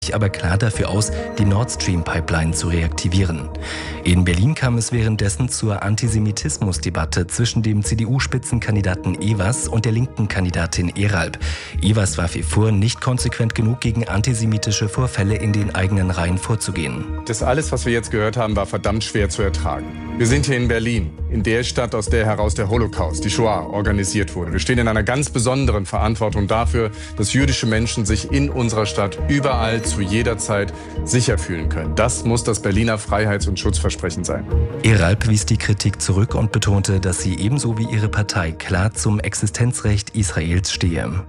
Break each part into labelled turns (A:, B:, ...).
A: aber klar dafür aus, die Nord Stream Pipeline zu reaktivieren. In Berlin kam es währenddessen zur Antisemitismusdebatte zwischen dem CDU-Spitzenkandidaten Evers und der linken Kandidatin Eralp. Evers warf ihr vor, nicht konsequent genug gegen antisemitische Vorfälle in den eigenen Reihen vorzugehen.
B: Das alles, was wir jetzt gehört haben, war verdammt schwer zu ertragen. Wir sind hier in Berlin, in der Stadt, aus der heraus der Holocaust, die Shoah, organisiert wurde. Wir stehen in einer ganz besonderen Verantwortung dafür, dass jüdische Menschen sich in unserer Stadt überall zu jeder Zeit sicher fühlen können. Das muss das Berliner Freiheits- und Schutzversprechen sein.
A: Eralp wies die Kritik zurück und betonte, dass sie ebenso wie ihre Partei klar zum Existenzrecht Israels stehe.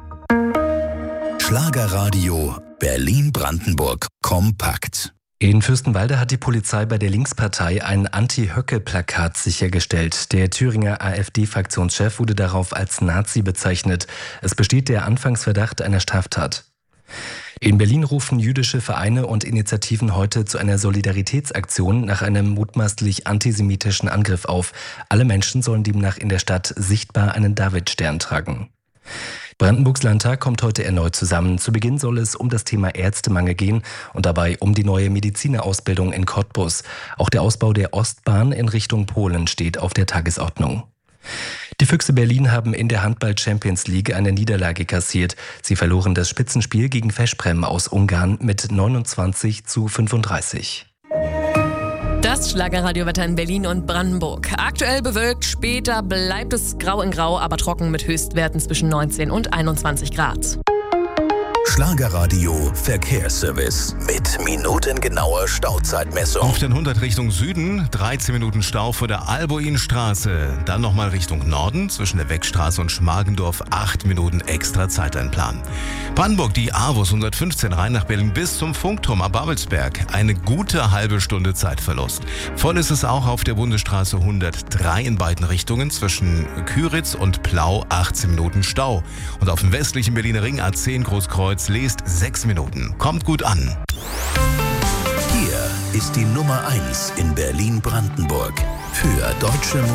C: Schlagerradio Berlin-Brandenburg kompakt.
A: In Fürstenwalde hat die Polizei bei der Linkspartei ein Anti-Höcke-Plakat sichergestellt. Der Thüringer AfD-Fraktionschef wurde darauf als Nazi bezeichnet. Es besteht der Anfangsverdacht einer Straftat. In Berlin rufen jüdische Vereine und Initiativen heute zu einer Solidaritätsaktion nach einem mutmaßlich antisemitischen Angriff auf. Alle Menschen sollen demnach in der Stadt sichtbar einen Davidstern tragen. Brandenburgs Landtag kommt heute erneut zusammen. Zu Beginn soll es um das Thema Ärztemangel gehen und dabei um die neue Medizinerausbildung in Cottbus. Auch der Ausbau der Ostbahn in Richtung Polen steht auf der Tagesordnung. Die Füchse Berlin haben in der Handball-Champions League eine Niederlage kassiert. Sie verloren das Spitzenspiel gegen Veszprém aus Ungarn mit 29:35.
D: Das Schlagerradiowetter in Berlin und Brandenburg. Aktuell bewölkt, später bleibt es grau in grau, aber trocken mit Höchstwerten zwischen 19 und 21 Grad.
C: Schlagerradio Verkehrsservice mit minutengenauer Stauzeitmessung.
E: Auf den 100 Richtung Süden 13 Minuten Stau vor der Albuinstraße. Dann nochmal Richtung Norden zwischen der Weckstraße und Schmargendorf 8 Minuten extra Zeiteinplan. Brandenburg, die AWUS 115 rein nach Berlin bis zum Funkturm am Babelsberg. Eine gute halbe Stunde Zeitverlust. Voll ist es auch auf der Bundesstraße 103 in beiden Richtungen zwischen Küritz und Plau 18 Minuten Stau. Und auf dem westlichen Berliner Ring A10 Großkreuz lest 6 Minuten. Kommt gut an.
C: Hier ist die Nummer 1 in Berlin-Brandenburg für deutsche